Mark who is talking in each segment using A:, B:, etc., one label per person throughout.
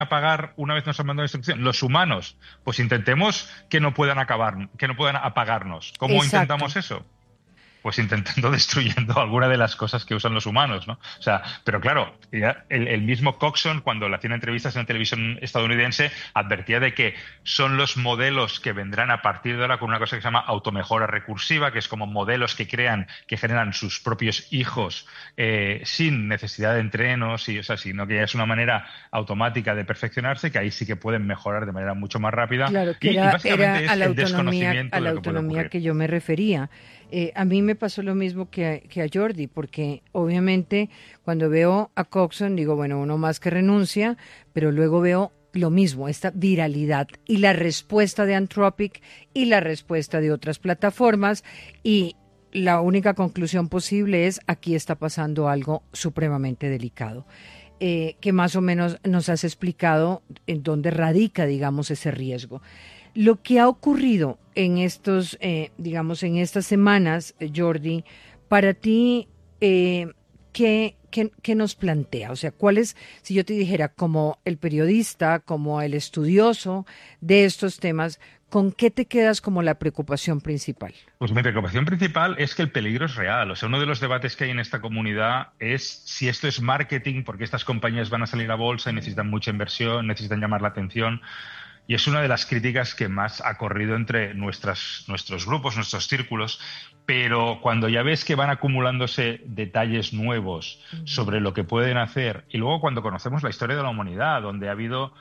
A: apagar una vez nos han mandado instrucción? Los humanos. Pues intentemos que no puedan apagarnos. ¿Cómo
B: Exacto.
A: intentamos eso? Pues intentando destruyendo alguna de las cosas que usan los humanos, ¿no? O sea, pero claro, ya el mismo Coxon, cuando le hacían entrevistas en la televisión estadounidense, advertía de que son los modelos que vendrán a partir de ahora con una cosa que se llama automejora recursiva, que es como modelos que crean, que generan sus propios hijos sin necesidad de entrenos, y, o sea, sino que ya es una manera automática de perfeccionarse, que ahí sí que pueden mejorar de manera mucho más rápida.
B: Claro, que
A: Y
B: era
A: básicamente es el
B: a
A: desconocimiento
B: la
A: de lo que puede
B: autonomía
A: ocurrir.
B: que yo me refería. A mí me pasó lo mismo que a Jordi, porque obviamente cuando veo a Coxon digo, bueno, uno más que renuncia, pero luego veo lo mismo, esta viralidad y la respuesta de Anthropic y la respuesta de otras plataformas y la única conclusión posible es aquí está pasando algo supremamente delicado. Que más o menos nos has explicado en dónde radica, digamos, ese riesgo. Lo que ha ocurrido en estos, digamos, en estas semanas, Jordi, para ti, ¿qué nos plantea? O sea, ¿cuál es, si yo te dijera, como el periodista, como el estudioso de estos temas, con qué te quedas como la preocupación principal?
A: Pues mi preocupación principal es que el peligro es real. O sea, uno de los debates que hay en esta comunidad es si esto es marketing, porque estas compañías van a salir a bolsa y necesitan mucha inversión, necesitan llamar la atención. Y es una de las críticas que más ha corrido entre nuestros grupos, nuestros círculos. Pero cuando ya ves que van acumulándose detalles nuevos
B: Ujú.
A: sobre lo que pueden hacer, y luego cuando conocemos la historia de la humanidad, donde ha habido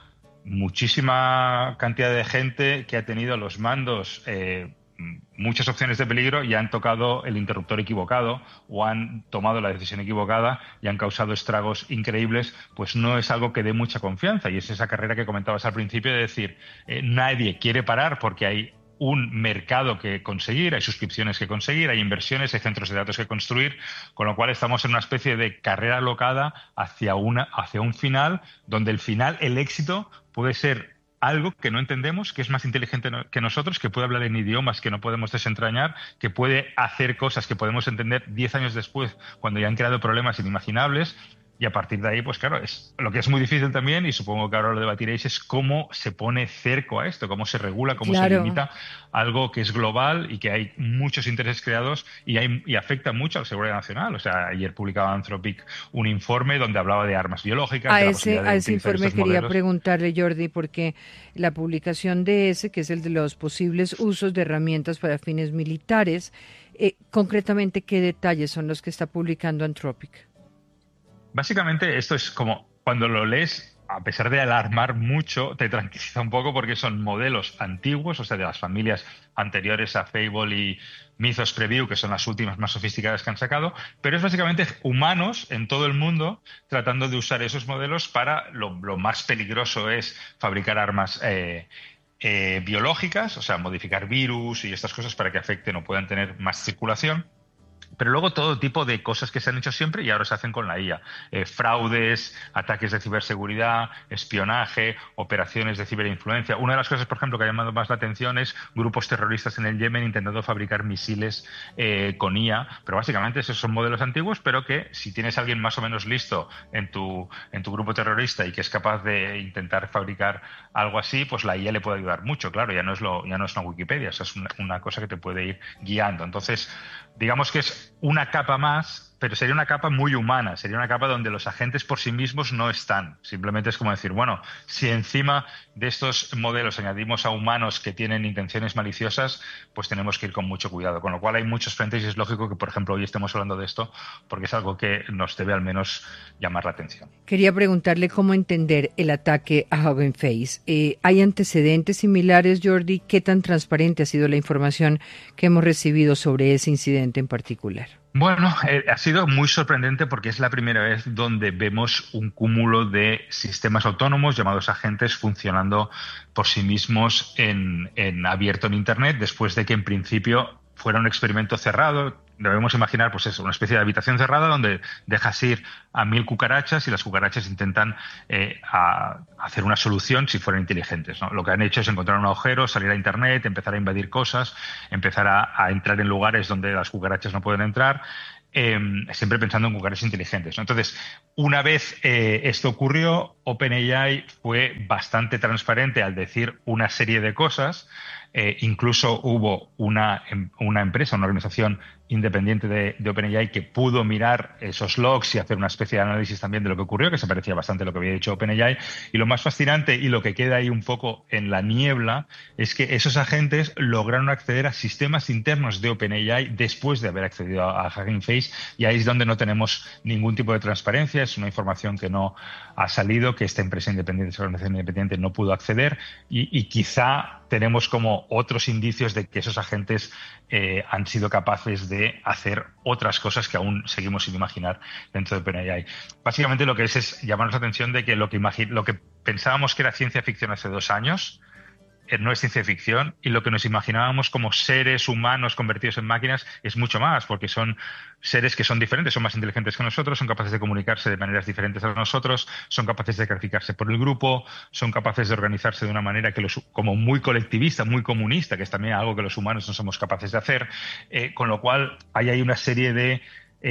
A: muchísima cantidad de gente que ha tenido los mandos, muchas opciones de peligro y han tocado el interruptor equivocado o han tomado la decisión equivocada y han causado estragos increíbles, pues no es algo que dé mucha confianza. Y es esa carrera que comentabas al principio de decir, nadie quiere parar porque hay un mercado que conseguir, hay suscripciones que conseguir, hay inversiones, hay centros de datos que construir, con lo cual estamos en una especie de carrera alocada hacia un final, donde el final, el éxito, puede ser algo que no entendemos, que es más inteligente que nosotros, que puede hablar en idiomas que no podemos desentrañar, que puede hacer cosas que podemos entender 10 años después, cuando ya han creado problemas inimaginables. Y a partir de ahí, pues claro, es lo que es muy difícil también, y supongo que ahora lo debatiréis, es cómo se pone cerco a esto, cómo se regula, cómo se
B: Claro.
A: limita algo que es global y que hay muchos intereses creados y afecta mucho a la seguridad nacional. O sea, ayer publicaba Anthropic un informe donde hablaba de armas biológicas, de la posibilidad
B: A
A: de
B: ese
A: utilizar
B: informe
A: estos
B: quería
A: modelos.
B: preguntarle, Jordi, porque la publicación de ese, que es el de los posibles usos de herramientas para fines militares, concretamente, ¿qué detalles son los que está publicando Anthropic?
A: Básicamente, esto es como cuando lo lees, a pesar de alarmar mucho, te tranquiliza un poco porque son modelos antiguos, o sea, de las familias anteriores a Fable y Mythos Preview, que son las últimas más sofisticadas que han sacado, pero es básicamente humanos en todo el mundo tratando de usar esos modelos para lo más peligroso es fabricar armas biológicas, o sea, modificar virus y estas cosas para que afecten o puedan tener más circulación. Pero luego todo tipo de cosas que se han hecho siempre y ahora se hacen con la IA. Fraudes, ataques de ciberseguridad, espionaje, operaciones de ciberinfluencia. Una de las cosas, por ejemplo, que ha llamado más la atención es grupos terroristas en el Yemen intentando fabricar misiles con IA. Pero básicamente esos son modelos antiguos, pero que si tienes a alguien más o menos listo en tu grupo terrorista y que es capaz de intentar fabricar algo así, pues la IA le puede ayudar mucho. Claro, ya no es una Wikipedia, o sea, es una cosa que te puede ir guiando. Entonces, digamos que es una capa más, pero sería una capa muy humana, sería una capa donde los agentes por sí mismos no están. Simplemente es como decir, bueno, si encima de estos modelos añadimos a humanos que tienen intenciones maliciosas, pues tenemos que ir con mucho cuidado. Con lo cual hay muchos frentes y es lógico que, por ejemplo, hoy estemos hablando de esto porque es algo que nos debe al menos llamar la atención.
B: Quería preguntarle cómo entender el ataque a Hugging Face. ¿Hay antecedentes similares, Jordi? ¿Qué tan transparente ha sido la información que hemos recibido sobre ese incidente en particular?
A: Bueno, ha sido muy sorprendente porque es la primera vez donde vemos un cúmulo de sistemas autónomos llamados agentes funcionando por sí mismos en abierto en Internet, después de que en principio fuera un experimento cerrado. Debemos imaginar, pues eso, una especie de habitación cerrada donde dejas ir a 1000 cucarachas y las cucarachas intentan hacer una solución si fueran inteligentes, ¿no? Lo que han hecho es encontrar un agujero, salir a Internet, empezar a invadir cosas, empezar a entrar en lugares donde las cucarachas no pueden entrar siempre pensando en jugadores inteligentes, ¿no? Entonces, una vez esto ocurrió, OpenAI fue bastante transparente al decir una serie de cosas. Incluso hubo una empresa, una organización independiente de OpenAI que pudo mirar esos logs y hacer una especie de análisis también de lo que ocurrió, que se parecía bastante a lo que había dicho OpenAI. Y lo más fascinante y lo que queda ahí un poco en la niebla es que esos agentes lograron acceder a sistemas internos de OpenAI después de haber accedido a Hugging Face, y ahí es donde no tenemos ningún tipo de transparencia. Es una información que no ha salido, que esta empresa independiente, esa organización independiente, no pudo acceder, y quizá tenemos como otros indicios de que esos agentes han sido capaces de hacer otras cosas que aún seguimos sin imaginar dentro de OpenAI. Básicamente lo que es llamarnos la atención de que lo que pensábamos que era ciencia ficción hace 2 años no es ciencia ficción, y lo que nos imaginábamos como seres humanos convertidos en máquinas es mucho más, porque son seres que son diferentes, son más inteligentes que nosotros, son capaces de comunicarse de maneras diferentes a nosotros, son capaces de clasificarse por el grupo, son capaces de organizarse de una manera como muy colectivista, muy comunista, que es también algo que los humanos no somos capaces de hacer, con lo cual hay una serie de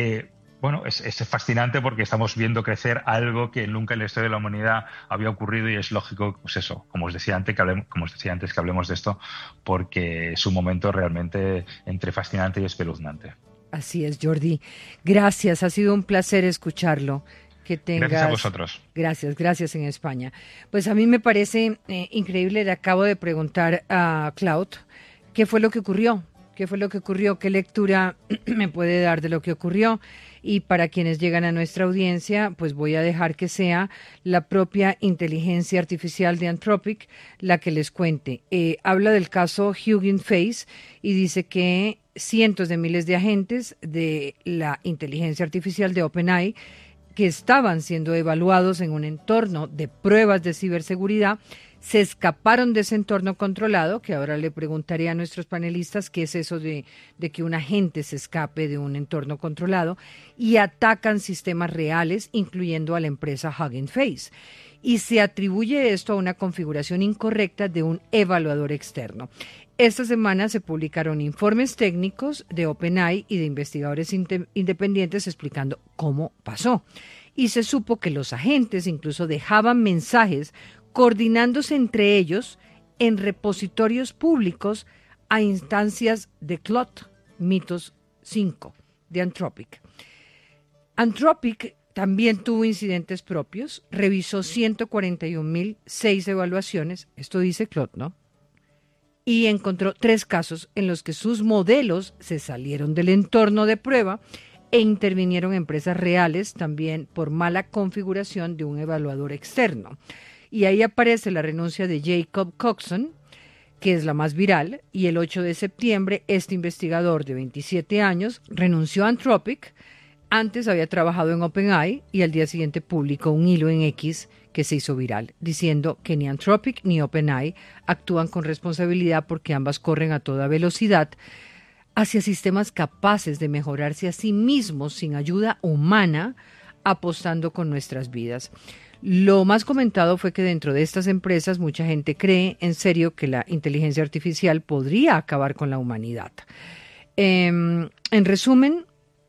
A: bueno, es fascinante porque estamos viendo crecer algo que nunca en la historia de la humanidad había ocurrido, y es lógico, pues eso, como os decía antes, que hablemos de esto, porque es un momento realmente entre fascinante y espeluznante.
B: Así es, Jordi. Gracias, ha sido un placer escucharlo. Que
A: Gracias a
B: tengas.
A: vosotros.
B: Gracias, gracias en España. Pues a mí me parece increíble, le acabo de preguntar a Cloud qué fue lo que ocurrió, qué fue lo que ocurrió, qué lectura me puede dar de lo que ocurrió. Y para quienes llegan a nuestra audiencia, pues voy a dejar que sea la propia inteligencia artificial de Anthropic la que les cuente. Habla del caso Hugging Face y dice que cientos de miles de agentes de la inteligencia artificial de OpenAI que estaban siendo evaluados en un entorno de pruebas de ciberseguridad se escaparon de ese entorno controlado, que ahora le preguntaré a nuestros panelistas qué es eso de que un agente se escape de un entorno controlado, y atacan sistemas reales, incluyendo a la empresa Hugging Face. Y se atribuye esto a una configuración incorrecta de un evaluador externo. Esta semana se publicaron informes técnicos de OpenAI y de investigadores independientes explicando cómo pasó. Y se supo que los agentes incluso dejaban mensajes coordinándose entre ellos en repositorios públicos a instancias de Claude Mythos 5 de Anthropic. Anthropic también tuvo incidentes propios, revisó 141.006 evaluaciones, esto dice Claude, ¿no? Y encontró 3 casos en los que sus modelos se salieron del entorno de prueba e intervinieron empresas reales también por mala configuración de un evaluador externo. Y ahí aparece la renuncia de Jacob Coxon, que es la más viral, y el 8 de septiembre este investigador de 27 años renunció a Anthropic. Antes había trabajado en OpenAI y al día siguiente publicó un hilo en X que se hizo viral, diciendo que ni Anthropic ni OpenAI actúan con responsabilidad porque ambas corren a toda velocidad hacia sistemas capaces de mejorarse a sí mismos sin ayuda humana, apostando con nuestras vidas. Lo más comentado fue que dentro de estas empresas mucha gente cree en serio que la inteligencia artificial podría acabar con la humanidad. En resumen,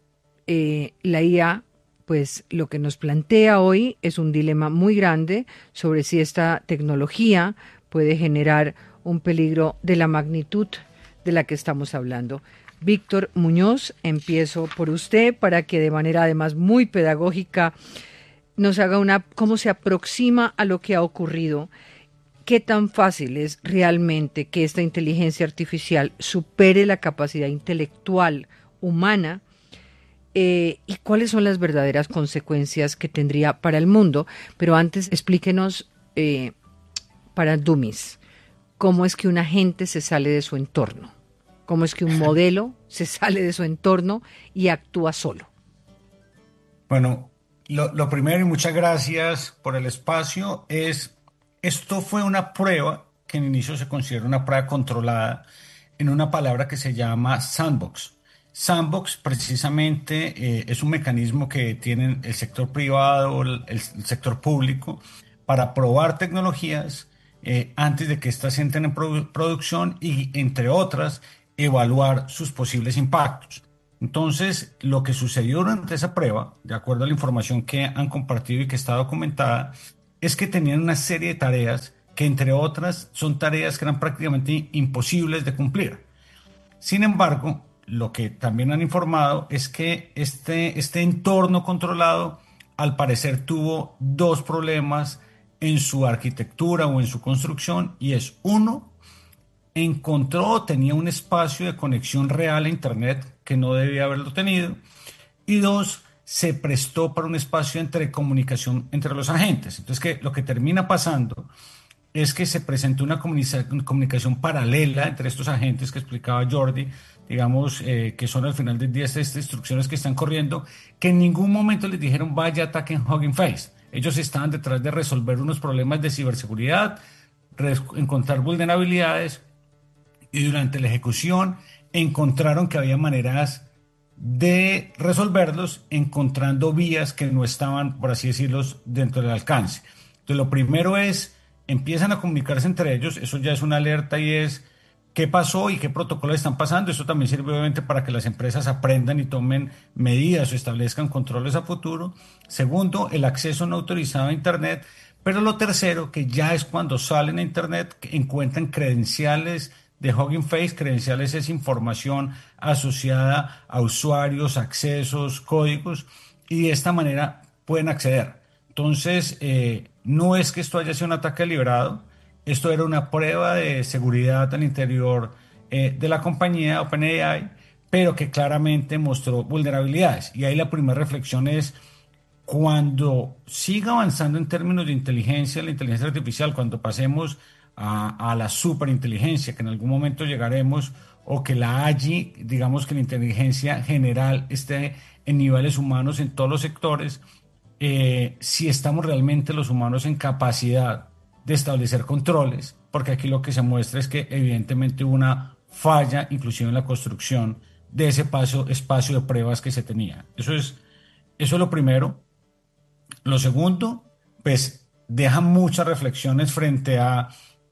B: la IA, pues lo que nos plantea hoy es un dilema muy grande sobre si esta tecnología puede generar un peligro de la magnitud de la que estamos hablando. Víctor Muñoz, empiezo por usted para que de manera además muy pedagógica nos haga cómo se aproxima a lo que ha ocurrido. ¿Qué tan fácil es realmente que esta inteligencia artificial supere la capacidad intelectual humana? ¿Y cuáles son las verdaderas consecuencias que tendría para el mundo? Pero antes explíquenos para dummies, ¿cómo es que un agente se sale de su entorno? ¿Cómo es que un modelo se sale de su entorno y actúa solo?
C: Bueno, lo primero, y muchas gracias por el espacio, esto fue una prueba que en inicio se considera una prueba controlada en una palabra que se llama sandbox. Sandbox precisamente es un mecanismo que tienen el sector privado, el sector público, para probar tecnologías antes de que éstas entren en producción y, entre otras, evaluar sus posibles impactos. Entonces, lo que sucedió durante esa prueba, de acuerdo a la información que han compartido y que está documentada, es que tenían una serie de tareas que, entre otras, son tareas que eran prácticamente imposibles de cumplir. Sin embargo, lo que también han informado es que este entorno controlado, al parecer, tuvo dos problemas en su arquitectura o en su construcción, y es uno, encontró, tenía un espacio de conexión real a Internet que no debía haberlo tenido, y dos, se prestó para un espacio entre comunicación entre los agentes. Entonces, lo que termina pasando es que se presentó una comunicación paralela entre estos agentes que explicaba Jordi, digamos, que son al final del día estas instrucciones que están corriendo, que en ningún momento les dijeron vaya, ataquen Hugging Face. Ellos estaban detrás de resolver unos problemas de ciberseguridad, encontrar vulnerabilidades, y durante la ejecución encontraron que había maneras de resolverlos, encontrando vías que no estaban, por así decirlo, dentro del alcance. Entonces, lo primero es, empiezan a comunicarse entre ellos, eso ya es una alerta y es qué pasó y qué protocolos están pasando. Eso también sirve obviamente para que las empresas aprendan y tomen medidas o establezcan controles a futuro. Segundo, el acceso no autorizado a Internet. Pero lo tercero, que ya es cuando salen a Internet, que encuentran credenciales de Hugging Face. Credenciales es información asociada a usuarios, accesos, códigos, y de esta manera pueden acceder. Entonces, no es que esto haya sido un ataque deliberado, esto era una prueba de seguridad al interior de la compañía OpenAI, pero que claramente mostró vulnerabilidades. Y ahí la primera reflexión es, cuando siga avanzando en términos de inteligencia, la inteligencia artificial, cuando pasemos a la superinteligencia, que en algún momento llegaremos, o que la AGI, digamos que la inteligencia general esté en niveles humanos en todos los sectores, si estamos realmente los humanos en capacidad de establecer controles, porque aquí lo que se muestra es que evidentemente hubo una falla, inclusive en la construcción de ese espacio de pruebas que se tenía. Eso es lo primero. Lo segundo, pues deja muchas reflexiones frente a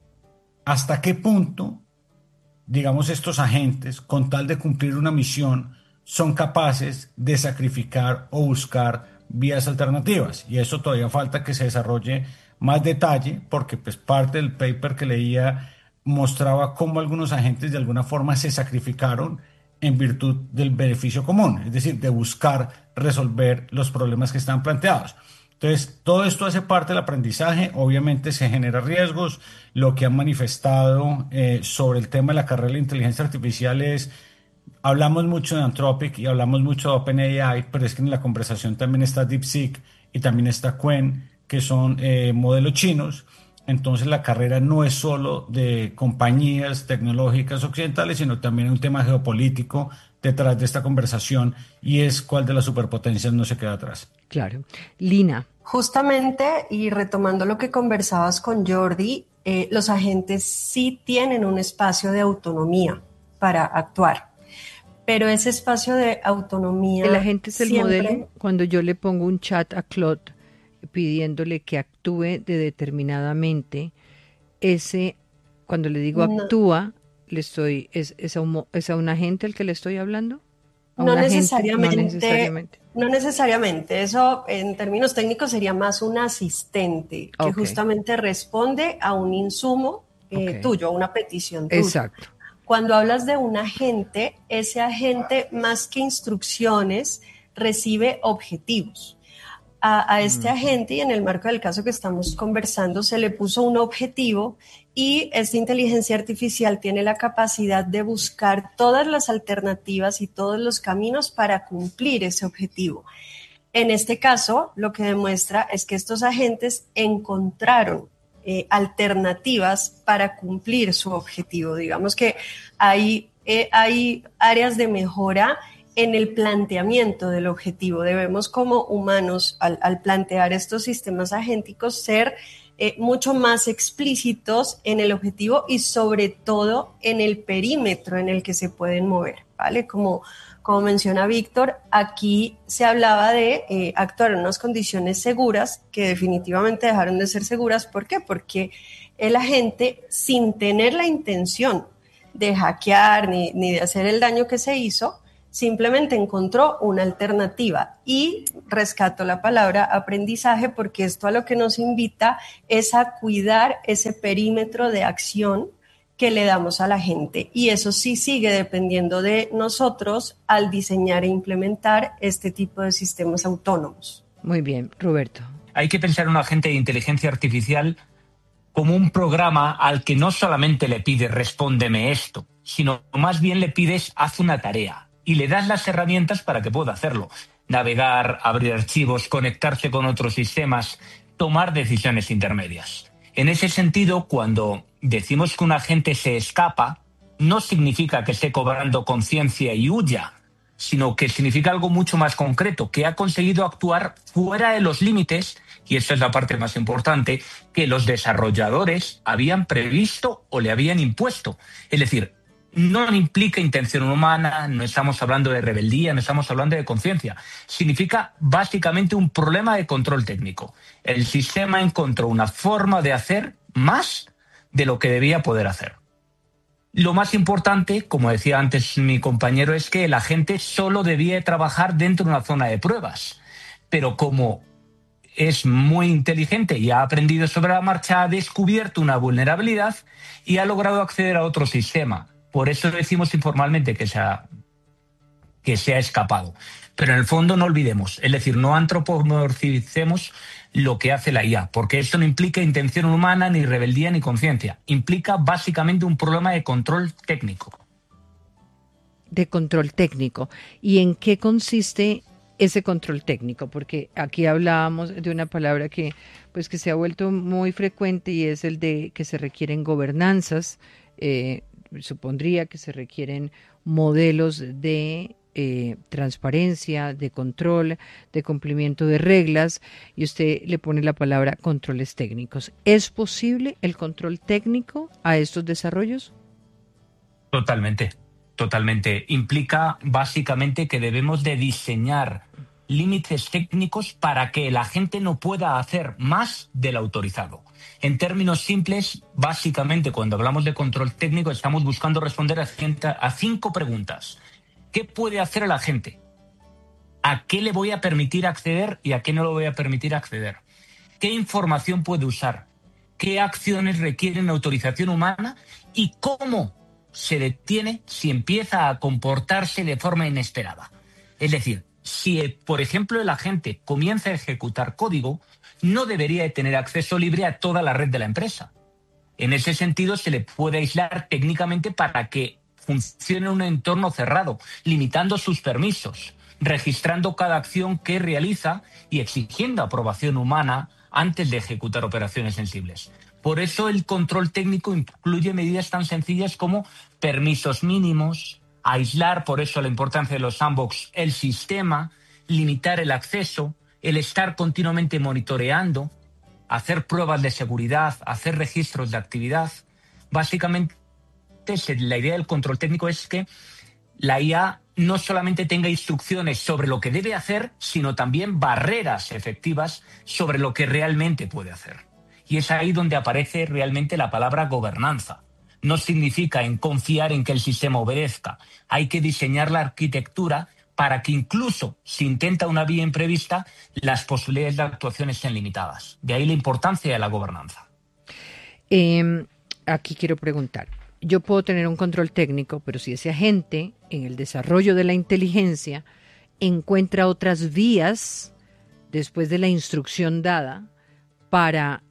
C: hasta qué punto, digamos, estos agentes, con tal de cumplir una misión, son capaces de sacrificar o buscar vías alternativas. Y eso todavía falta que se desarrolle más detalle, porque pues parte del paper que leía mostraba cómo algunos agentes de alguna forma se sacrificaron en virtud del beneficio común, es decir, de buscar resolver los problemas que están planteados. Entonces, todo esto hace parte del aprendizaje, obviamente se genera riesgos. Lo que han manifestado sobre el tema de la carrera de la inteligencia artificial es, hablamos mucho de Anthropic y hablamos mucho de OpenAI, pero es que en la conversación también está DeepSeek y también está Qwen, que son modelos chinos. Entonces la carrera no es solo de compañías tecnológicas occidentales, sino también un tema geopolítico detrás de esta conversación, y es cuál de las superpotencias no se queda atrás.
B: Claro. Lina.
D: Justamente, y retomando lo que conversabas con Jordi, los agentes sí tienen un espacio de autonomía para actuar, pero ese espacio de autonomía...
B: El agente es el
D: siempre...
B: modelo. Cuando yo le pongo un chat a Claude pidiéndole que actúe de determinadamente, cuando le digo actúa, ¿es a un agente el que le estoy hablando?
D: No necesariamente. No necesariamente. Eso en términos técnicos sería más un asistente que justamente responde a un insumo tuyo, a una petición tuya.
B: Exacto.
D: Cuando hablas de un agente, ese agente más que instrucciones recibe objetivos. A este agente, y en el marco del caso que estamos conversando, se le puso un objetivo, y esta inteligencia artificial tiene la capacidad de buscar todas las alternativas y todos los caminos para cumplir ese objetivo. En este caso, lo que demuestra es que estos agentes encontraron alternativas para cumplir su objetivo. Digamos que hay áreas de mejora en el planteamiento del objetivo. Debemos como humanos, al plantear estos sistemas agénticos, ser mucho más explícitos en el objetivo y sobre todo en el perímetro en el que se pueden mover, ¿vale? Como menciona Víctor, aquí se hablaba de actuar en unas condiciones seguras que definitivamente dejaron de ser seguras. ¿Por qué? Porque el agente, sin tener la intención de hackear ni de hacer el daño que se hizo, simplemente encontró una alternativa. Y rescato la palabra aprendizaje porque esto a lo que nos invita es a cuidar ese perímetro de acción que le damos a la gente. Y eso sí sigue dependiendo de nosotros al diseñar e implementar este tipo de sistemas autónomos.
B: Muy bien, Roberto.
E: Hay que pensar en un agente de inteligencia artificial como un programa al que no solamente le pides respóndeme esto, sino más bien le pides haz una tarea y le das las herramientas para que pueda hacerlo. Navegar, abrir archivos, conectarse con otros sistemas, tomar decisiones intermedias. En ese sentido, cuando decimos que un agente se escapa, no significa que esté cobrando conciencia y huya, sino que significa algo mucho más concreto, que ha conseguido actuar fuera de los límites, y esa es la parte más importante, que los desarrolladores habían previsto o le habían impuesto. Es decir, no implica intención humana, no estamos hablando de rebeldía, no estamos hablando de conciencia. Significa básicamente un problema de control técnico. El sistema encontró una forma de hacer más de lo que debía poder hacer. Lo más importante, como decía antes mi compañero, es que el agente solo debía trabajar dentro de una zona de pruebas. Pero como es muy inteligente y ha aprendido sobre la marcha, ha descubierto una vulnerabilidad y ha logrado acceder a otro sistema. Por eso decimos informalmente que se ha escapado. Pero en el fondo no olvidemos, es decir, no antropomorficemos lo que hace la IA, porque esto no implica intención humana, ni rebeldía, ni conciencia. Implica básicamente un problema de control técnico.
B: De control técnico. ¿Y en qué consiste ese control técnico? Porque aquí hablábamos de una palabra que se ha vuelto muy frecuente y es el de que se requieren gobernanzas. Supondría que se requieren modelos de transparencia, de control, de cumplimiento de reglas, y usted le pone la palabra controles técnicos. ¿Es posible el control técnico a estos desarrollos?
E: Totalmente. Implica básicamente que debemos de diseñar límites técnicos para que la gente no pueda hacer más del autorizado. En términos simples, básicamente cuando hablamos de control técnico estamos buscando responder a 5 preguntas. ¿Qué puede hacer la gente? ¿A qué le voy a permitir acceder y a qué no le voy a permitir acceder? ¿Qué información puede usar? ¿Qué acciones requieren autorización humana? ¿Y cómo se detiene si empieza a comportarse de forma inesperada? Es decir, si, por ejemplo, el agente comienza a ejecutar código, no debería de tener acceso libre a toda la red de la empresa. En ese sentido, se le puede aislar técnicamente para que funcione en un entorno cerrado, limitando sus permisos, registrando cada acción que realiza y exigiendo aprobación humana antes de ejecutar operaciones sensibles. Por eso el control técnico incluye medidas tan sencillas como permisos mínimos, aislar, por eso la importancia de los sandbox, el sistema, limitar el acceso, el estar continuamente monitoreando, hacer pruebas de seguridad, hacer registros de actividad. Básicamente, la idea del control técnico es que la IA no solamente tenga instrucciones sobre lo que debe hacer, sino también barreras efectivas sobre lo que realmente puede hacer. Y es ahí donde aparece realmente la palabra gobernanza. No significa confiar en que el sistema obedezca. Hay que diseñar la arquitectura para que incluso si intenta una vía imprevista, las posibilidades de actuación estén limitadas. De ahí la importancia de la gobernanza.
B: Aquí quiero preguntar. Yo puedo tener un control técnico, pero si ese agente en el desarrollo de la inteligencia encuentra otras vías después de la instrucción dada para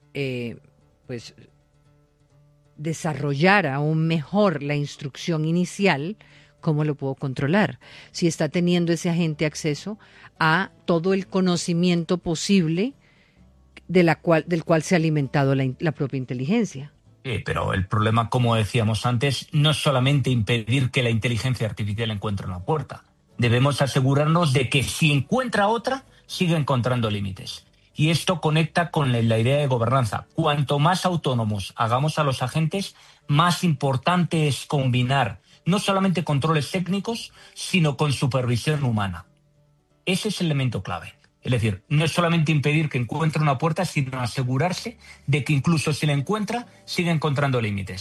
B: desarrollar aún mejor la instrucción inicial, ¿cómo lo puedo controlar? Si está teniendo ese agente acceso a todo el conocimiento posible del cual se ha alimentado la propia inteligencia.
E: Pero el problema, como decíamos antes, no es solamente impedir que la inteligencia artificial encuentre una puerta. Debemos asegurarnos de que si encuentra otra, sigue encontrando límites. Y esto conecta con la idea de gobernanza. Cuanto más autónomos hagamos a los agentes, más importante es combinar no solamente controles técnicos, sino con supervisión humana. Ese es el elemento clave. Es decir, no es solamente impedir que encuentre una puerta, sino asegurarse de que incluso si la encuentra, sigue encontrando límites.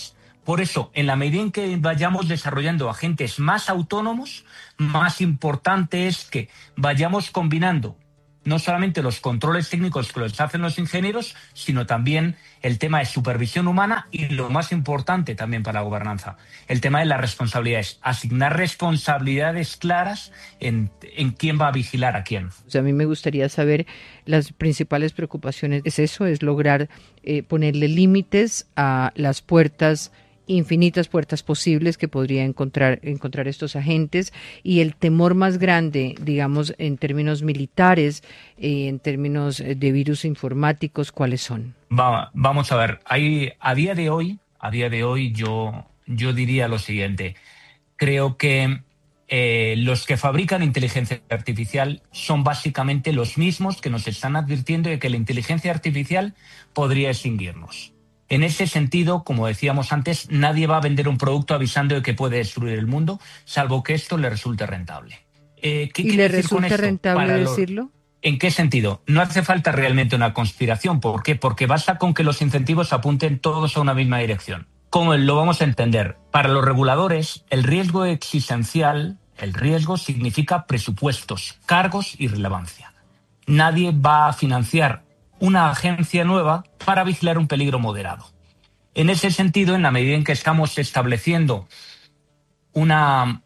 E: Por eso, en la medida en que vayamos desarrollando agentes más autónomos, más importante es que vayamos combinando no solamente los controles técnicos que los hacen los ingenieros, sino también el tema de supervisión humana y, lo más importante también para la gobernanza, el tema de las responsabilidades. Asignar responsabilidades claras en quién va a vigilar a quién.
B: O sea, a mí me gustaría saber las principales preocupaciones. Es eso, es lograr ponerle límites a las infinitas puertas posibles que podría encontrar estos agentes, y el temor más grande, digamos, en términos militares, en términos de virus informáticos, ¿cuáles son?
E: Vamos a ver, a día de hoy yo diría lo siguiente. Creo que los que fabrican inteligencia artificial son básicamente los mismos que nos están advirtiendo de que la inteligencia artificial podría extinguirnos. En ese sentido, como decíamos antes, nadie va a vender un producto avisando de que puede destruir el mundo, salvo que esto le resulte rentable.
B: ¿Qué ¿Y le resulta rentable decirlo?
E: ¿En qué sentido? No hace falta realmente una conspiración. ¿Por qué? Porque basta con que los incentivos apunten todos a una misma dirección. ¿Cómo lo vamos a entender? Para los reguladores, el riesgo existencial, el riesgo significa presupuestos, cargos y relevancia. Nadie va a financiar una agencia nueva para vigilar un peligro moderado. En ese sentido, en la medida en que estamos estableciendo un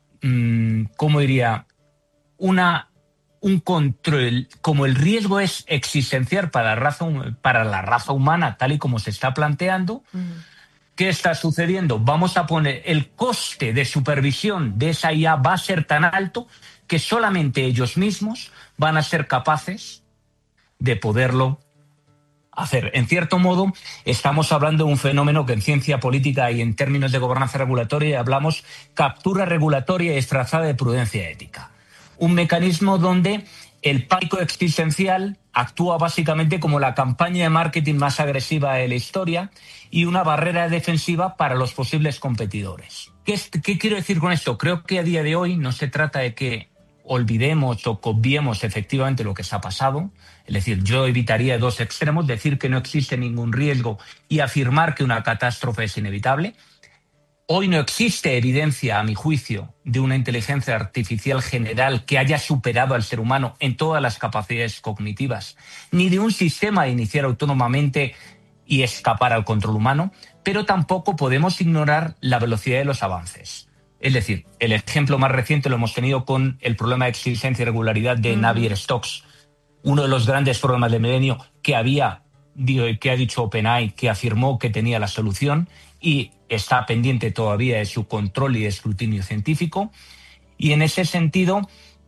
E: control, como el riesgo es existencial para la raza humana, tal y como se está planteando, ¿qué está sucediendo? Vamos a poner el coste de supervisión de esa IA va a ser tan alto que solamente ellos mismos van a ser capaces de poderlo hacer. En cierto modo, estamos hablando de un fenómeno que en ciencia política y en términos de gobernanza regulatoria hablamos captura regulatoria disfrazada de prudencia ética. Un mecanismo donde el pánico existencial actúa básicamente como la campaña de marketing más agresiva de la historia y una barrera defensiva para los posibles competidores. ¿Qué quiero decir con esto? Creo que a día de hoy no se trata de que olvidemos o obviemos efectivamente lo que se ha pasado. Es decir, yo evitaría dos extremos, decir que no existe ningún riesgo y afirmar que una catástrofe es inevitable. Hoy no existe evidencia, a mi juicio, de una inteligencia artificial general que haya superado al ser humano en todas las capacidades cognitivas, ni de un sistema de iniciar autónomamente y escapar al control humano, pero tampoco podemos ignorar la velocidad de los avances. Es decir, el ejemplo más reciente lo hemos tenido con el problema de existencia y regularidad de Navier-Stokes, uno de los grandes problemas del milenio que ha dicho OpenAI, que afirmó que tenía la solución y está pendiente todavía de su control y de escrutinio científico. Y en ese sentido,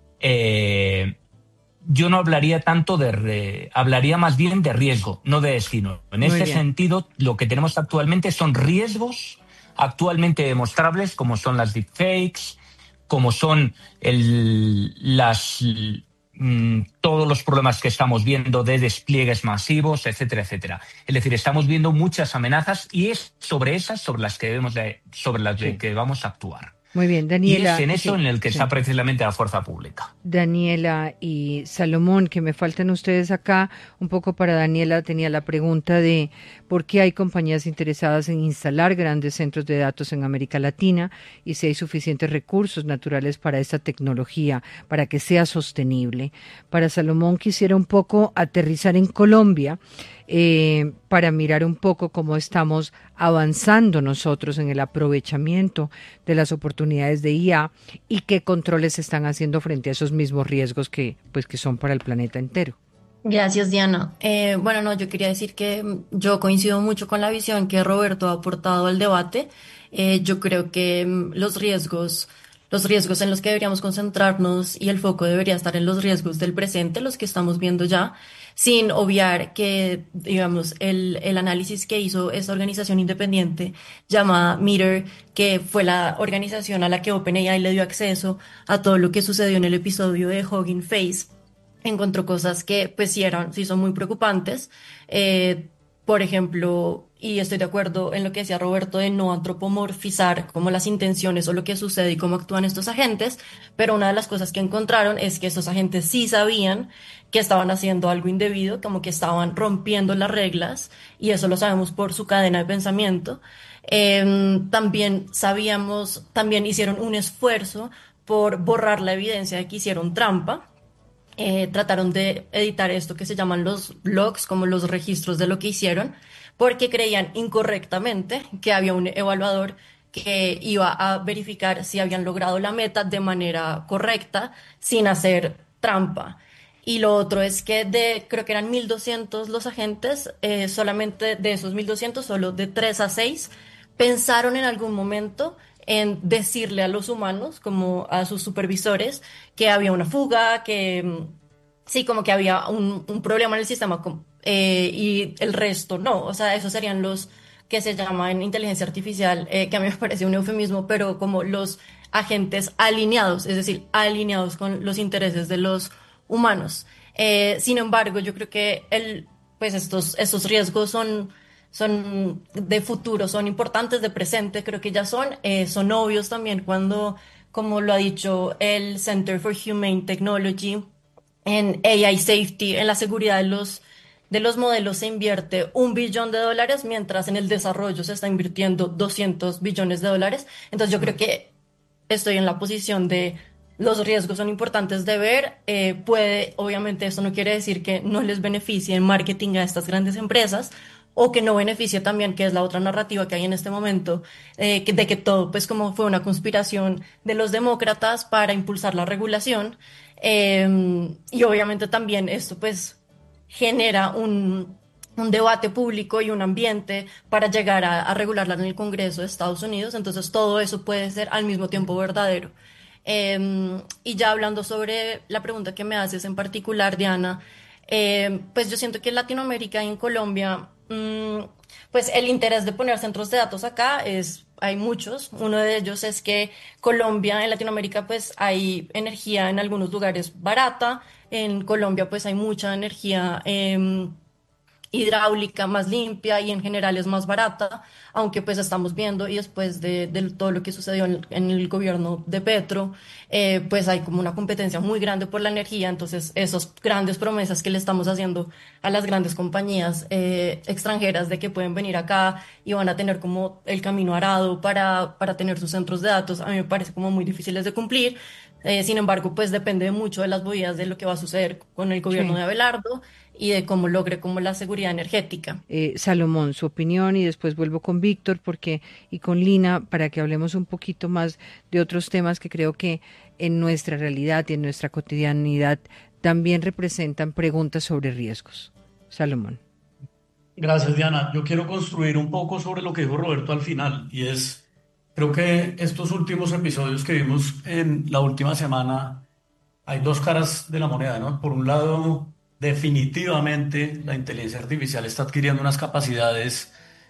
E: yo no hablaría tanto hablaría más bien de riesgo, no de destino. En ese sentido, lo que tenemos actualmente son riesgos actualmente demostrables, como son las deepfakes, como son todos los problemas que estamos viendo de despliegues masivos, etcétera, etcétera. Es decir, estamos viendo muchas amenazas y es sobre las que vamos a actuar.
B: Muy bien, Daniela.
E: Y es en eso en el que está precisamente la fuerza pública.
B: Daniela y Salomón, que me faltan ustedes acá. Un poco para Daniela tenía la pregunta de por qué hay compañías interesadas en instalar grandes centros de datos en América Latina y si hay suficientes recursos naturales para esta tecnología, para que sea sostenible. Para Salomón quisiera un poco aterrizar en Colombia, para mirar un poco cómo estamos avanzando nosotros en el aprovechamiento de las oportunidades de IA y qué controles se están haciendo frente a esos mismos riesgos que son para el planeta entero.
F: Gracias, Diana. Yo quería decir que yo coincido mucho con la visión que Roberto ha aportado al debate. Yo creo que los riesgos en los que deberíamos concentrarnos y el foco debería estar en los riesgos del presente, los que estamos viendo ya, sin obviar que, digamos, el análisis que hizo esta organización independiente llamada Meter, que fue la organización a la que OpenAI le dio acceso a todo lo que sucedió en el episodio de Hugging Face, encontró cosas que pues sí son muy preocupantes. Por ejemplo, y estoy de acuerdo en lo que decía Roberto de no antropomorfizar como las intenciones o lo que sucede y cómo actúan estos agentes, pero una de las cosas que encontraron es que estos agentes sí sabían que estaban haciendo algo indebido, como que estaban rompiendo las reglas, y eso lo sabemos por su cadena de pensamiento. También sabíamos, también hicieron un esfuerzo por borrar la evidencia de que hicieron trampa. Trataron de editar esto que se llaman los logs, como los registros de lo que hicieron, porque creían incorrectamente que había un evaluador que iba a verificar si habían logrado la meta de manera correcta, sin hacer trampa. Y lo otro es que creo que eran 1.200 los agentes, solamente de esos 1.200, solo de 3 a 6 pensaron en algún momento en decirle a los humanos, como a sus supervisores, que había una fuga, que sí, como que había un problema en el sistema, y el resto no. O sea, esos serían los que se llaman inteligencia artificial, que a mí me parece un eufemismo, pero como los agentes alineados, es decir, alineados con los intereses de los humanos. Sin embargo, yo creo que pues estos riesgos son de futuro, son importantes de presente, creo que ya son obvios también cuando, como lo ha dicho el Center for Humane Technology, en AI Safety, en la seguridad de los modelos se invierte $1 billón, mientras en el desarrollo se está invirtiendo $200 billones. Entonces yo creo que estoy en la posición de los riesgos son importantes de ver. Obviamente esto no quiere decir que no les beneficie el marketing a estas grandes empresas o que no beneficie también, que es la otra narrativa que hay en este momento, de que todo pues como fue una conspiración de los demócratas para impulsar la regulación. Y obviamente también esto pues genera un debate público y un ambiente para llegar a regularla en el Congreso de Estados Unidos. Entonces todo eso puede ser al mismo tiempo verdadero. Y ya hablando sobre la pregunta que me haces en particular, Diana, pues yo siento que en Latinoamérica y en Colombia, pues el interés de poner centros de datos acá hay muchos. Uno de ellos es que Colombia, en Latinoamérica, pues hay energía en algunos lugares barata. En Colombia, pues hay mucha energía hidráulica más limpia y en general es más barata, aunque pues estamos viendo y después de todo lo que sucedió en el gobierno de Petro, pues hay como una competencia muy grande por la energía. Entonces esas grandes promesas que le estamos haciendo a las grandes compañías extranjeras de que pueden venir acá y van a tener como el camino arado para tener sus centros de datos, a mí me parece como muy difíciles de cumplir. Sin embargo, pues depende mucho de las movidas de lo que va a suceder con el gobierno
B: Sí.
F: de Abelardo y de cómo logre como la seguridad energética.
B: Salomón, su opinión y después vuelvo con Víctor y con Lina para que hablemos un poquito más de otros temas que creo que en nuestra realidad y en nuestra cotidianidad también representan preguntas sobre riesgos. Salomón.
G: Gracias, Diana. Yo quiero construir un poco sobre lo que dijo Roberto al final, y creo que estos últimos episodios que vimos en la última semana, hay dos caras de la moneda, ¿no? Por un lado, definitivamente la inteligencia artificial está adquiriendo unas capacidades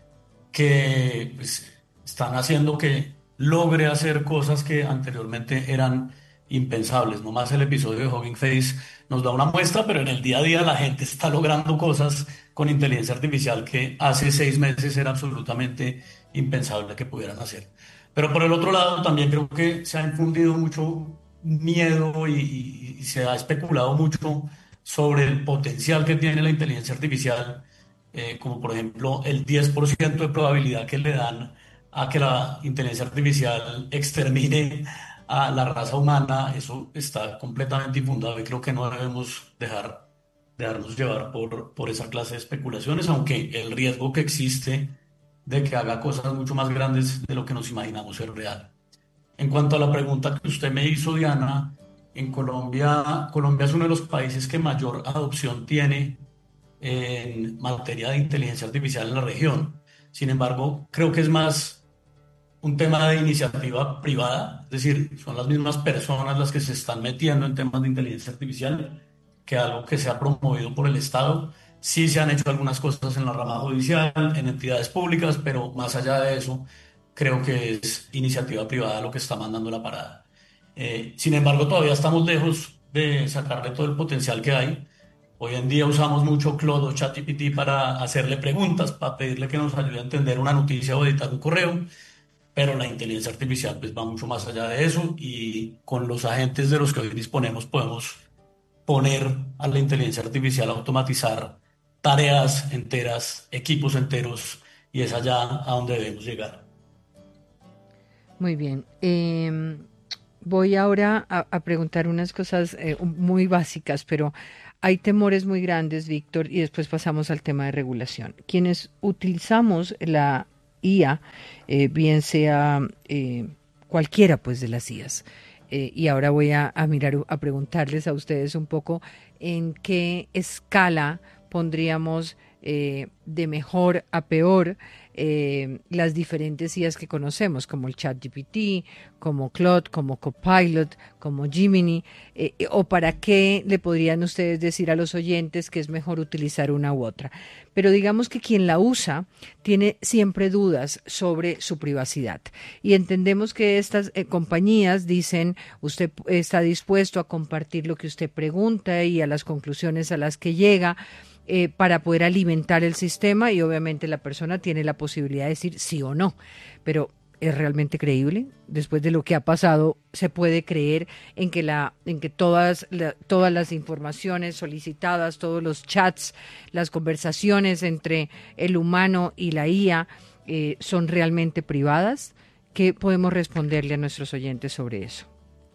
G: que pues, están haciendo que logre hacer cosas que anteriormente eran impensables. No más el episodio de Hugging Face nos da una muestra, pero en el día a día la gente está logrando cosas con inteligencia artificial que hace 6 meses era absolutamente impensable que pudieran hacer. Pero por el otro lado, también creo que se ha infundido mucho miedo y se ha especulado mucho sobre el potencial que tiene la inteligencia artificial, como por ejemplo el 10% de probabilidad que le dan a que la inteligencia artificial extermine a la raza humana. Eso está completamente infundado y creo que no debemos dejarnos llevar por esa clase de especulaciones, aunque el riesgo que existe de que haga cosas mucho más grandes de lo que nos imaginamos es real. En cuanto a la pregunta que usted me hizo, Diana, en Colombia es uno de los países que mayor adopción tiene en materia de inteligencia artificial en la región. Sin embargo, creo que es más un tema de iniciativa privada, es decir, son las mismas personas las que se están metiendo en temas de inteligencia artificial que algo que se ha promovido por el Estado. Sí se han hecho algunas cosas en la rama judicial, en entidades públicas, pero más allá de eso, creo que es iniciativa privada lo que está mandando la parada. Sin embargo, todavía estamos lejos de sacarle todo el potencial que hay. Hoy en día usamos mucho Claude o ChatGPT para hacerle preguntas, para pedirle que nos ayude a entender una noticia o editar un correo, pero la inteligencia artificial pues va mucho más allá de eso y con los agentes de los que hoy disponemos podemos poner a la inteligencia artificial a automatizar tareas enteras, equipos enteros, y es allá a donde debemos llegar.
B: Muy bien. Voy ahora a preguntar unas cosas muy básicas, pero hay temores muy grandes, Víctor, y después pasamos al tema de regulación. Quienes utilizamos la IA, bien sea cualquiera pues de las IAs, y ahora voy a mirar, a preguntarles a ustedes un poco en qué escala pondríamos de mejor a peor las diferentes IAs que conocemos, como el ChatGPT, como Claude, como Copilot, como Gemini, o para qué le podrían ustedes decir a los oyentes que es mejor utilizar una u otra. Pero digamos que quien la usa tiene siempre dudas sobre su privacidad. Y entendemos que estas compañías dicen, usted está dispuesto a compartir lo que usted pregunta y a las conclusiones a las que llega, para poder alimentar el sistema, y obviamente la persona tiene la posibilidad de decir sí o no. Pero ¿es realmente creíble? Después de lo que ha pasado, ¿se puede creer en que todas las informaciones solicitadas, todos los chats, las conversaciones entre el humano y la IA son realmente privadas? ¿Qué podemos responderle a nuestros oyentes sobre eso?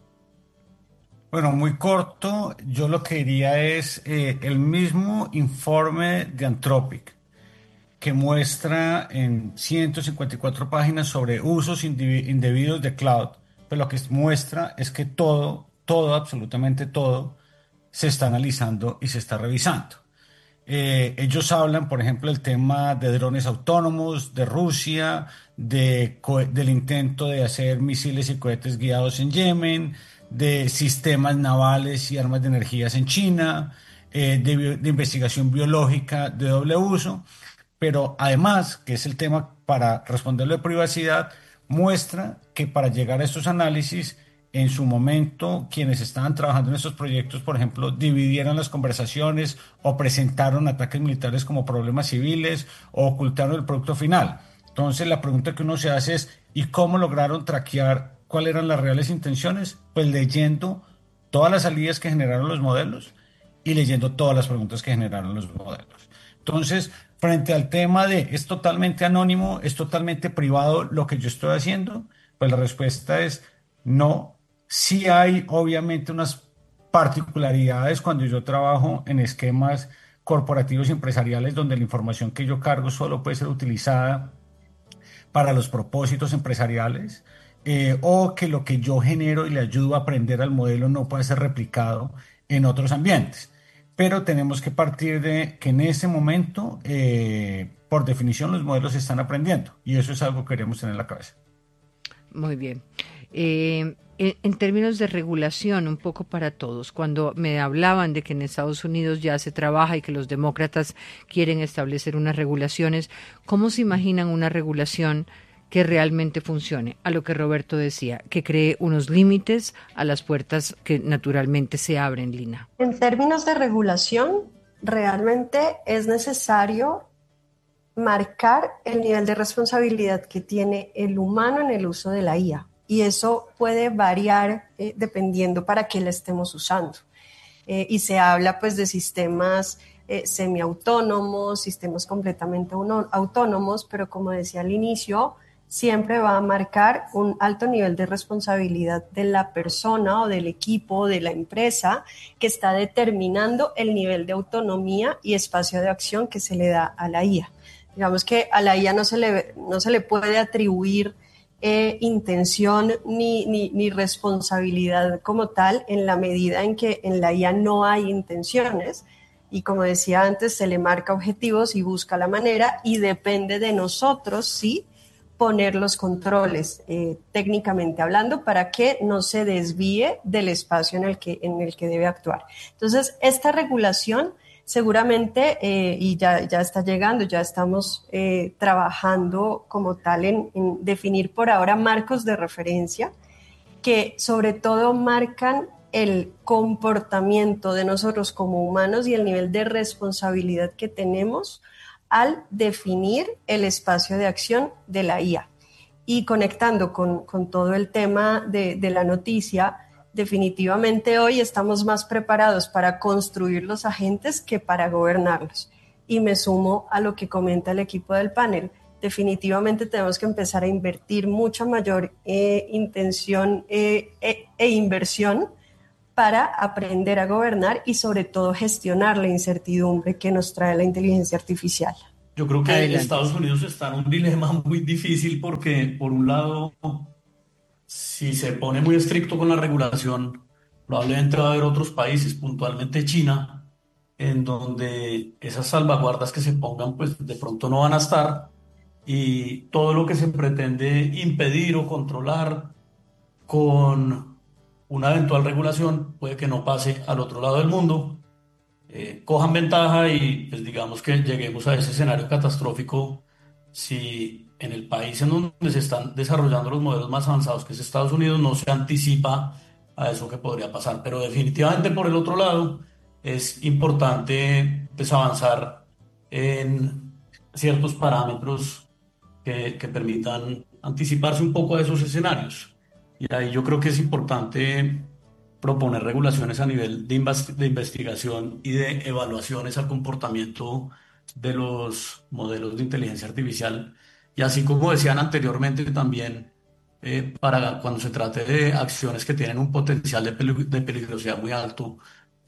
C: Bueno, muy corto, yo lo que diría es el mismo informe de Anthropic que muestra en 154 páginas sobre usos indebidos de cloud, pero lo que muestra es que todo, absolutamente todo, se está analizando y se está revisando. Ellos hablan, por ejemplo, del tema de drones autónomos de Rusia, del intento de hacer misiles y cohetes guiados en Yemen, de sistemas navales y armas de energías en China, de investigación biológica de doble uso, pero además, que es el tema para responderlo de privacidad, muestra que para llegar a estos análisis, en su momento, quienes estaban trabajando en estos proyectos, por ejemplo, dividieron las conversaciones o presentaron ataques militares como problemas civiles o ocultaron el producto final. Entonces, la pregunta que uno se hace es, ¿y cómo lograron traquear cuáles eran las reales intenciones? Pues leyendo todas las salidas que generaron los modelos y leyendo todas las preguntas que generaron los modelos. Entonces, frente al tema de es totalmente anónimo, es totalmente privado lo que yo estoy haciendo, pues la respuesta es no. Sí hay obviamente unas particularidades cuando yo trabajo en esquemas corporativos y empresariales donde la información que yo cargo solo puede ser utilizada para los propósitos empresariales, o que lo que yo genero y le ayudo a aprender al modelo no puede ser replicado en otros ambientes. Pero tenemos que partir de que en este momento, por definición, los modelos están aprendiendo y eso es algo que queremos tener en la cabeza.
B: Muy bien. En términos de regulación, un poco para todos, cuando me hablaban de que en Estados Unidos ya se trabaja y que los demócratas quieren establecer unas regulaciones, ¿cómo se imaginan una regulación que realmente funcione? A lo que Roberto decía, que cree unos límites a las puertas que naturalmente se abren, Lina.
D: En términos de regulación, realmente es necesario marcar el nivel de responsabilidad que tiene el humano en el uso de la IA. Y eso puede variar dependiendo para qué la estemos usando. Y se habla pues de sistemas semiautónomos, sistemas completamente autónomos, pero como decía al inicio, siempre va a marcar un alto nivel de responsabilidad de la persona o del equipo, de la empresa, que está determinando el nivel de autonomía y espacio de acción que se le da a la IA. Digamos que a la IA no se le puede atribuir intención ni responsabilidad como tal, en la medida en que en la IA no hay intenciones, y como decía antes, se le marca objetivos y busca la manera, y depende de nosotros, sí, poner los controles, técnicamente hablando, para que no se desvíe del espacio en el que debe actuar. Entonces, esta regulación seguramente, y ya está llegando, ya estamos trabajando como tal en definir por ahora marcos de referencia que sobre todo marcan el comportamiento de nosotros como humanos y el nivel de responsabilidad que tenemos al definir el espacio de acción de la IA. Y conectando con todo el tema de la noticia, definitivamente hoy estamos más preparados para construir los agentes que para gobernarlos. Y me sumo a lo que comenta el equipo del panel. Definitivamente tenemos que empezar a invertir mucha mayor intención e inversión para aprender a gobernar y sobre todo gestionar la incertidumbre que nos trae la inteligencia artificial.
G: Yo creo que
B: Adelante.
G: Estados Unidos está en un dilema muy difícil porque, por un lado, si se pone muy estricto con la regulación, probablemente va a haber otros países, puntualmente China, en donde esas salvaguardas que se pongan, pues de pronto no van a estar y todo lo que se pretende impedir o controlar con una eventual regulación puede que no pase al otro lado del mundo, cojan ventaja y pues digamos que lleguemos a ese escenario catastrófico si en el país en donde se están desarrollando los modelos más avanzados, que es Estados Unidos, no se anticipa a eso que podría pasar. Pero definitivamente por el otro lado es importante pues avanzar en ciertos parámetros que permitan anticiparse un poco a esos escenarios. Y ahí yo creo que es importante proponer regulaciones a nivel de investigación y de evaluaciones al comportamiento de los modelos de inteligencia artificial. Y así como decían anteriormente también, para cuando se trate de acciones que tienen un potencial de peligrosidad muy alto,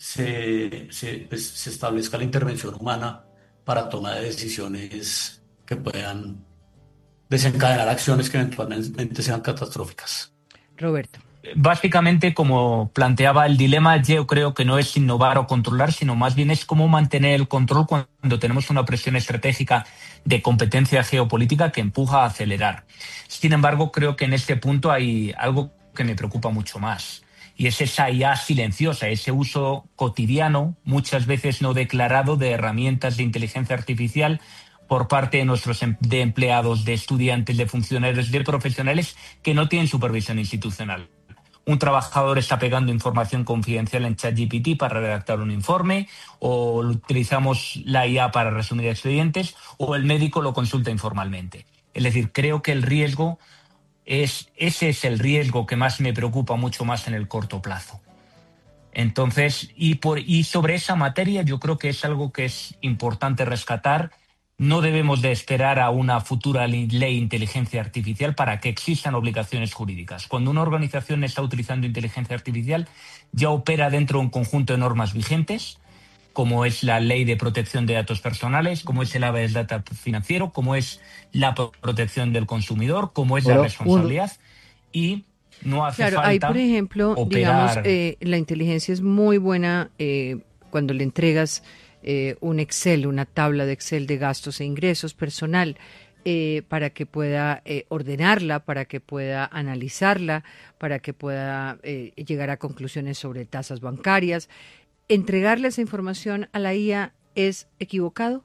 G: pues, se establezca la intervención humana para toma de decisiones que puedan desencadenar acciones que eventualmente sean catastróficas.
B: Roberto.
E: Básicamente, como planteaba el dilema, yo creo que no es innovar o controlar, sino más bien es cómo mantener el control cuando tenemos una presión estratégica de competencia geopolítica que empuja a acelerar. Sin embargo, creo que en este punto hay algo que me preocupa mucho más, y es esa IA silenciosa, ese uso cotidiano, muchas veces no declarado, de herramientas de inteligencia artificial por parte de nuestros empleados, de estudiantes, de funcionarios, de profesionales que no tienen supervisión institucional. Un trabajador está pegando información confidencial en ChatGPT para redactar un informe, o utilizamos la IA para resumir expedientes, o el médico lo consulta informalmente. Es decir, creo que el riesgo ese es el riesgo que más me preocupa, mucho más en el corto plazo. Entonces, y sobre esa materia yo creo que es algo que es importante rescatar. No debemos de esperar a una futura ley de inteligencia artificial para que existan obligaciones jurídicas. Cuando una organización está utilizando inteligencia artificial, ya opera dentro de un conjunto de normas vigentes, como es la Ley de Protección de Datos Personales, como es el Habeas Data financiero, como es la protección del consumidor, como es la responsabilidad, y no hace falta
B: ahí, por ejemplo,
E: operar.
B: digamos, la inteligencia es muy buena cuando le entregas un Excel, una tabla de Excel de gastos e ingresos personal, para que pueda ordenarla, para que pueda analizarla, para que pueda llegar a conclusiones sobre tasas bancarias. ¿Entregarle esa información a la IA es equivocado?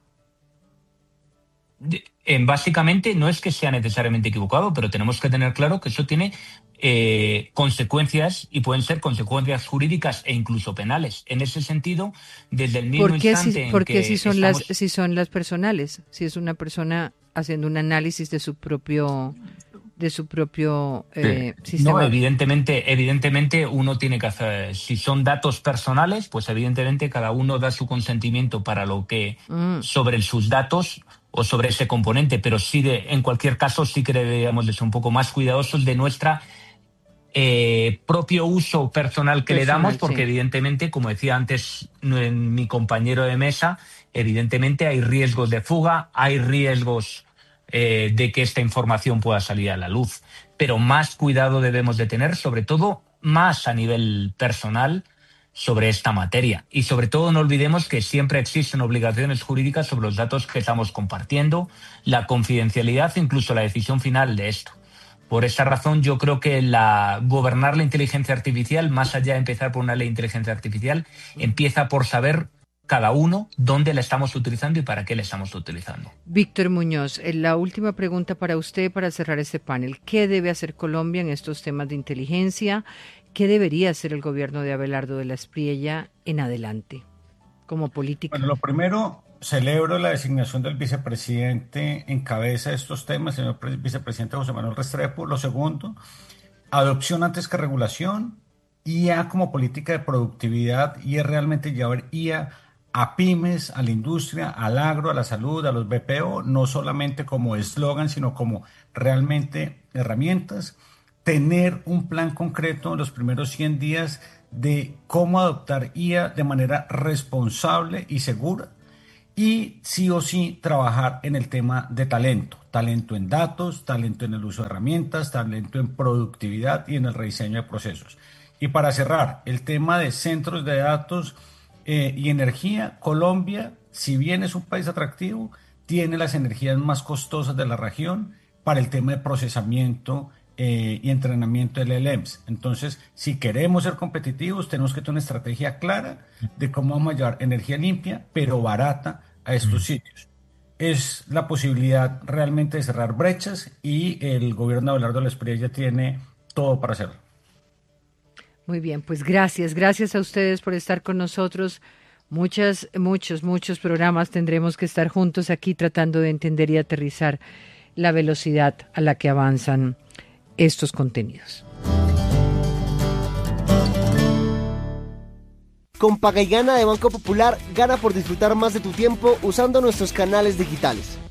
E: Básicamente no es que sea necesariamente equivocado, pero tenemos que tener claro que eso tiene consecuencias, y pueden ser consecuencias jurídicas e incluso penales. En ese sentido, desde el mismo instante
B: ¿Por qué si son las personales? Si es una persona haciendo un análisis de su propio sistema.
E: No, evidentemente uno tiene que hacer, si son datos personales, pues evidentemente cada uno da su consentimiento para lo que sobre sus datos o sobre ese componente, pero sí en cualquier caso sí que deberíamos de ser un poco más cuidadosos de nuestra propio uso personal que le damos, porque evidentemente, como decía antes mi compañero de mesa, evidentemente hay riesgos de fuga, hay riesgos de que esta información pueda salir a la luz, pero más cuidado debemos de tener, sobre todo más a nivel personal, sobre esta materia. Y sobre todo no olvidemos que siempre existen obligaciones jurídicas sobre los datos que estamos compartiendo, la confidencialidad, incluso la decisión final de esto. Por esa razón yo creo que gobernar la inteligencia artificial, más allá de empezar por una ley de inteligencia artificial, empieza por saber cada uno dónde la estamos utilizando y para qué la estamos utilizando.
B: Víctor Muñoz, la última pregunta para usted para cerrar este panel. ¿Qué debe hacer Colombia en estos temas de inteligencia? qué debería hacer el gobierno de Abelardo de la Espriella en adelante, como política?
C: Bueno, lo primero, celebro la designación del vicepresidente en cabeza de estos temas, señor vicepresidente José Manuel Restrepo. Lo segundo, adopción antes que regulación, IA como política de productividad, y es realmente llevar IA a pymes, a la industria, al agro, a la salud, a los BPO, no solamente como eslogan, sino como realmente herramientas. Tener un plan concreto en los primeros 100 días de cómo adoptar IA de manera responsable y segura. Y sí o sí trabajar en el tema de talento, talento en datos, talento en el uso de herramientas, talento en productividad y en el rediseño de procesos. Y para cerrar, el tema de centros de datos y energía. Colombia, si bien es un país atractivo, tiene las energías más costosas de la región para el tema de procesamiento y entrenamiento de LLMs. Entonces, si queremos ser competitivos, tenemos que tener una estrategia clara de cómo vamos a llevar energía limpia, pero barata a estos sitios. Es la posibilidad realmente de cerrar brechas, y el gobierno de Abelardo de la Espriella tiene todo para hacerlo.
B: Muy bien, pues gracias a ustedes por estar con nosotros. Muchos programas tendremos que estar juntos aquí tratando de entender y aterrizar la velocidad a la que avanzan estos contenidos.
H: Con Paga y Gana de Banco Popular, gana por disfrutar más de tu tiempo usando nuestros canales digitales.